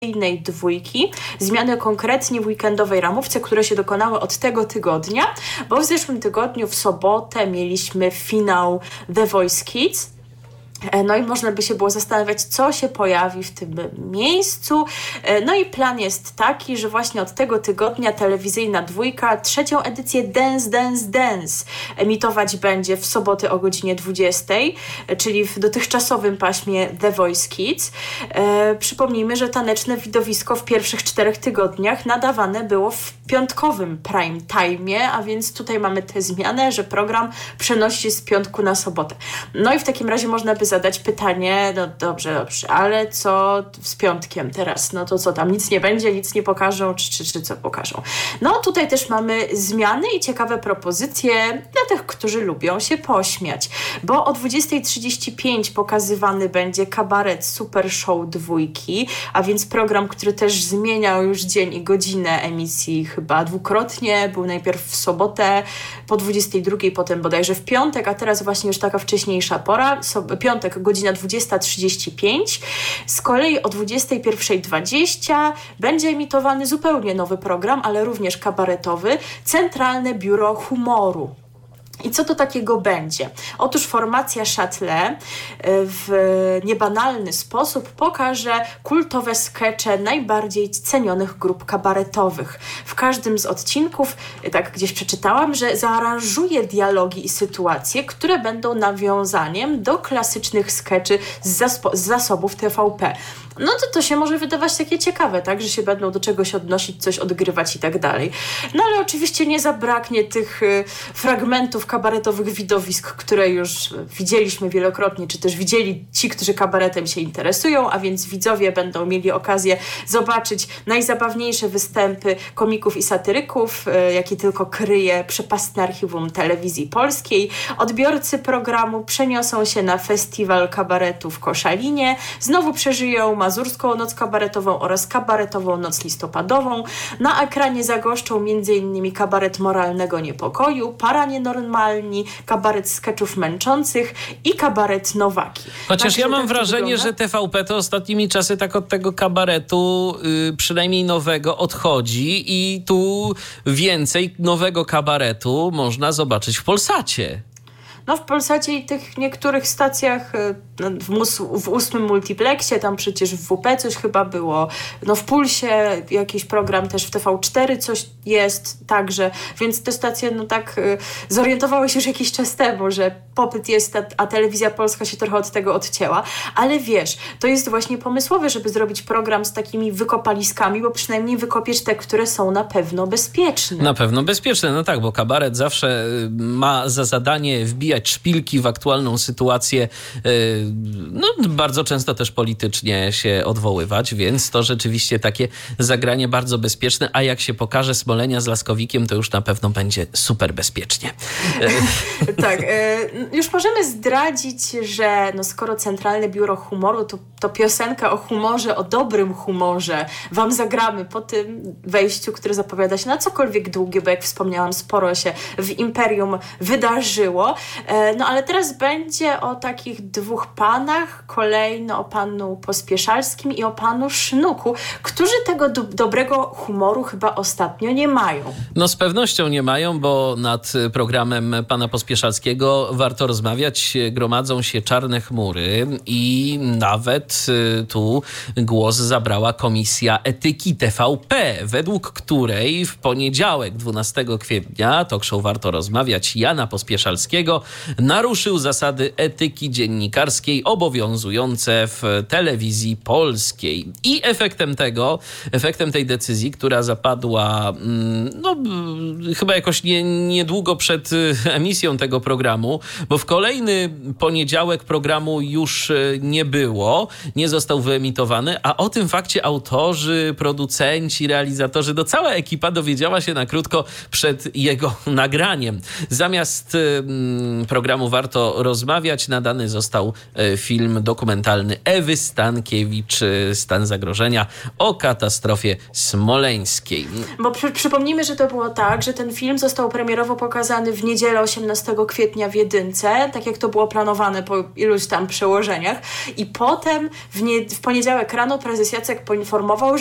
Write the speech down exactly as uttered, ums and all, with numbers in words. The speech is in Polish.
telewizyjnej dwójki, zmiany konkretnie w weekendowej ramówce, które się dokonały od tego tygodnia, bo w zeszłym tygodniu w sobotę mieliśmy finał The Voice Kids. No i można by się było zastanawiać, co się pojawi w tym miejscu. No i plan jest taki, że właśnie od tego tygodnia telewizyjna dwójka trzecią edycję Dance, Dance, Dance emitować będzie w soboty o godzinie dwudziestej, czyli w dotychczasowym paśmie The Voice Kids. E, przypomnijmy, że taneczne widowisko w pierwszych czterech tygodniach nadawane było w piątkowym prime time'ie, a więc tutaj mamy tę zmianę, że program przenosi się z piątku na sobotę. No i w takim razie można by zadać pytanie, no dobrze, dobrze, ale co z piątkiem teraz? No to co tam, nic nie będzie, nic nie pokażą, czy, czy, czy co pokażą? No tutaj też mamy zmiany i ciekawe propozycje dla tych, którzy lubią się pośmiać, bo o dwudziestej trzydzieści pięć pokazywany będzie kabaret Super Show dwójki, a więc program, który też zmieniał już dzień i godzinę emisji chyba dwukrotnie, był najpierw w sobotę po dwudziestej drugiej, potem bodajże w piątek, a teraz właśnie już taka wcześniejsza pora, so, piątek godzina dwudziesta trzydzieści pięć. Z kolei o dwudziestej pierwszej dwadzieścia będzie emitowany zupełnie nowy program, ale również kabaretowy, Centralne Biuro Humoru. I co to takiego będzie? Otóż formacja Châtelet w niebanalny sposób pokaże kultowe skecze najbardziej cenionych grup kabaretowych. W każdym z odcinków, tak gdzieś przeczytałam, że zaaranżuje dialogi i sytuacje, które będą nawiązaniem do klasycznych skeczy z, zaspo- z zasobów T V P. No to to się może wydawać takie ciekawe, tak, że się będą do czegoś odnosić, coś odgrywać i tak dalej. No ale oczywiście nie zabraknie tych y, fragmentów kabaretowych widowisk, które już widzieliśmy wielokrotnie, czy też widzieli ci, którzy kabaretem się interesują, a więc widzowie będą mieli okazję zobaczyć najzabawniejsze występy komików i satyryków, y, jakie tylko kryje przepastne archiwum telewizji polskiej. Odbiorcy programu przeniosą się na festiwal kabaretu w Koszalinie, znowu przeżyją Mazurską Noc Kabaretową oraz Kabaretową Noc Listopadową. Na ekranie zagoszczą m.in. kabaret moralnego niepokoju, Para Nienormalni, kabaret skeczów męczących i kabaret Nowaki. Chociaż tak, ja mam tak wrażenie, wygląda? że T V P to ostatnimi czasy tak od tego kabaretu, yy, przynajmniej nowego, odchodzi i tu więcej nowego kabaretu można zobaczyć w Polsacie. No w Polsacie i tych niektórych stacjach, w, mus, w ósmym multiplexie, tam przecież w W P coś chyba było, no w Pulsie jakiś program też w T V cztery coś jest także, więc te stacje no tak zorientowały się już jakiś czas temu, że popyt jest, a, a telewizja polska się trochę od tego odcięła, ale wiesz, to jest właśnie pomysłowe, żeby zrobić program z takimi wykopaliskami, bo przynajmniej wykopiesz te, które są na pewno bezpieczne. Na pewno bezpieczne, no tak, bo kabaret zawsze ma za zadanie wbijać szpilki w aktualną sytuację, no bardzo często też politycznie się odwoływać, więc to rzeczywiście takie zagranie bardzo bezpieczne, a jak się pokaże Smolenia z Laskowikiem, to już na pewno będzie super bezpiecznie. Tak, już możemy zdradzić, że no skoro Centralne Biuro Humoru, to, to piosenka o humorze, o dobrym humorze wam zagramy po tym wejściu, które zapowiada się na cokolwiek długie, bo jak wspomniałam, sporo się w Imperium wydarzyło. No ale teraz będzie o takich dwóch panach, kolejno o panu Pospieszalskim i o panu Sznuku, którzy tego do- dobrego humoru chyba ostatnio nie mają. No z pewnością nie mają, bo nad programem pana Pospieszalskiego warto rozmawiać. Gromadzą się czarne chmury i nawet tu głos zabrała Komisja Etyki T V P, według której w poniedziałek dwunastego kwietnia talk show Warto Rozmawiać Jana Pospieszalskiego naruszył zasady etyki dziennikarskiej obowiązujące w telewizji polskiej. I efektem tego, efektem tej decyzji, która zapadła no, chyba jakoś nie, niedługo przed emisją tego programu, bo w kolejny poniedziałek programu już nie było, nie został wyemitowany, a o tym fakcie autorzy, producenci, realizatorzy, no cała ekipa dowiedziała się na krótko przed jego nagraniem. Zamiast programu Warto Rozmawiać nadany został film dokumentalny Ewy Stankiewicz Stan zagrożenia o katastrofie smoleńskiej. Bo przy, przypomnijmy, że to było tak, że ten film został premierowo pokazany w niedzielę osiemnastego kwietnia w Jedynce, tak jak to było planowane po iluś tam przełożeniach, i potem w, nie, w poniedziałek rano prezes Jacek poinformował,